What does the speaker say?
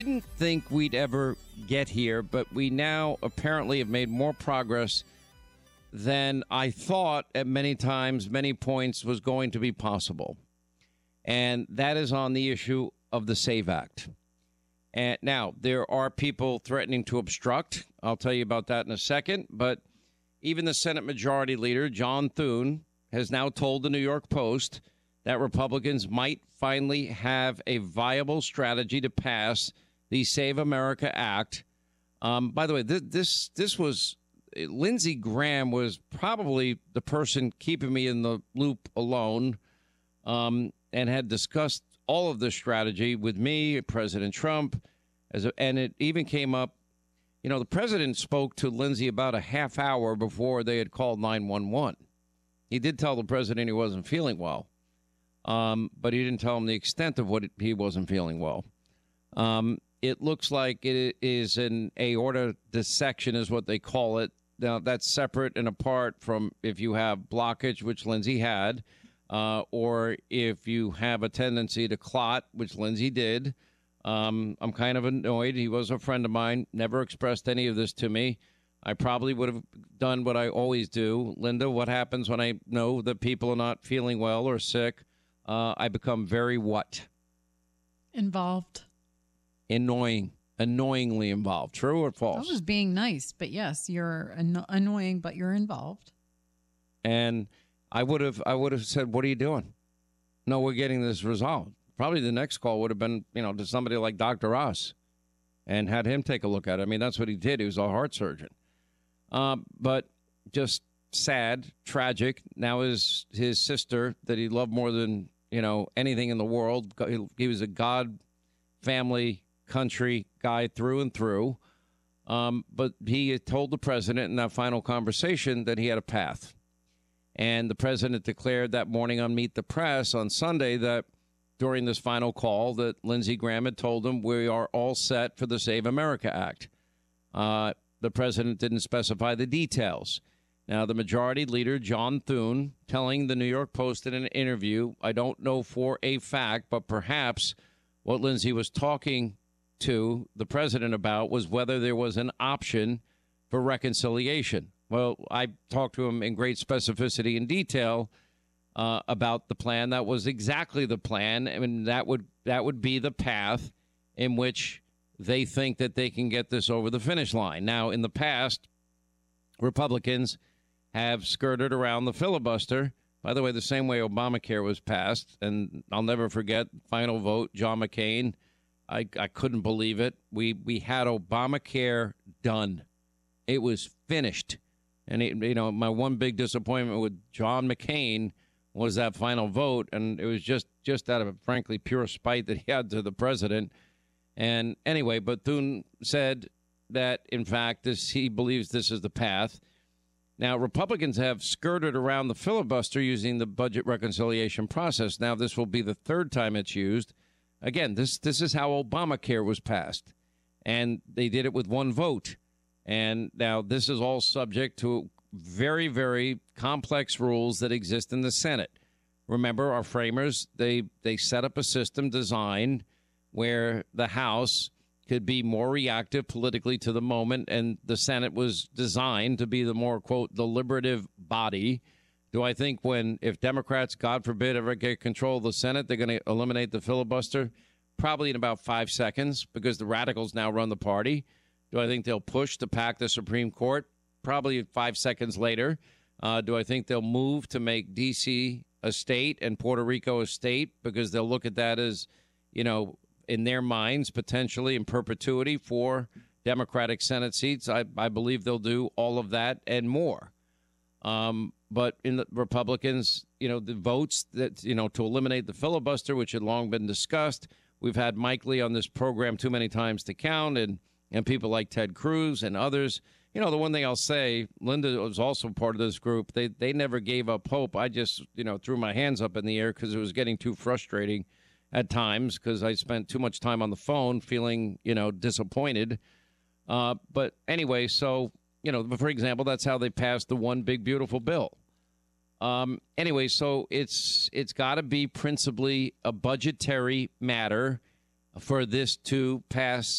Didn't think we'd ever get here, but we now apparently have made more progress than I thought at many times, many points was going to be possible. And that is on the issue of the SAVE Act. And now there are people threatening to obstruct. I'll tell you about that in a second. But even the Senate Majority Leader, John Thune, has now told the New York Post that Republicans might finally have a viable strategy to pass the Save America Act. By the way, this was Lindsey Graham was probably the person keeping me in the loop alone, and had discussed all of this strategy with me, President Trump, and it even came up. You know, the president spoke to Lindsey about a half hour before they had called 911. He did tell the president he wasn't feeling well, but he didn't tell him the extent of what he wasn't feeling well. It looks like it is an aorta dissection is what they call it. Now, that's separate and apart from if you have blockage, which Lindsey had, or if you have a tendency to clot, which Lindsey did. I'm kind of annoyed. He was a friend of mine, never expressed any of this to me. I probably would have done what I always do. Linda, what happens when I know that people are not feeling well or sick? I become very what? Involved. Annoyingly involved. True or false? I was being nice, but yes, you're annoying, but you're involved. And I would have said, "What are you doing?" No, we're getting this resolved. Probably the next call would have been, to somebody like Dr. Ross, and had him take a look at it. I mean, that's what he did. He was a heart surgeon. But just sad, tragic. Now his sister that he loved more than anything in the world. He was a God, family, country guy through and through. But he had told the president in that final conversation that he had a path. And the president declared that morning on Meet the Press on Sunday that during this final call that Lindsey Graham had told him we are all set for the Save America Act. The president didn't specify the details. Now, the majority leader, John Thune, telling the New York Post in an interview, I don't know for a fact, but perhaps what Lindsey was talking to the president about was whether there was an option for reconciliation. Well, I talked to him in great specificity and detail about the plan. That was exactly the plan. I mean, that would be the path in which they think that they can get this over the finish line. Now, in the past, Republicans have skirted around the filibuster. By the way, the same way Obamacare was passed, and I'll never forget, final vote, John McCain. I couldn't believe it. We had Obamacare done. It was finished. And, my one big disappointment with John McCain was that final vote. And it was just out of, frankly, pure spite that he had to the president. And anyway, but Thune said that, in fact, he believes this is the path. Now, Republicans have skirted around the filibuster using the budget reconciliation process. Now, this will be the third time it's used. Again, this is how Obamacare was passed, and they did it with one vote. And now this is all subject to very, very complex rules that exist in the Senate. Remember, our framers, they set up a system designed where the House could be more reactive politically to the moment, and the Senate was designed to be the more, quote, deliberative body. Do I think if Democrats, God forbid, ever get control of the Senate, they're going to eliminate the filibuster? Probably in about 5 seconds, because the radicals now run the party. Do I think they'll push to pack the Supreme Court? Probably 5 seconds later. Do I think they'll move to make D.C. a state and Puerto Rico a state? Because they'll look at that as, in their minds, potentially in perpetuity for Democratic Senate seats. I believe they'll do all of that and more. But in the Republicans, the votes that, to eliminate the filibuster, which had long been discussed. We've had Mike Lee on this program too many times to count, and people like Ted Cruz and others. The one thing I'll say, Linda was also part of this group. They never gave up hope. I just, threw my hands up in the air because it was getting too frustrating at times because I spent too much time on the phone feeling, disappointed. But anyway, so, for example, that's how they passed the One Big Beautiful Bill. Anyway, so it's got to be principally a budgetary matter for this to pass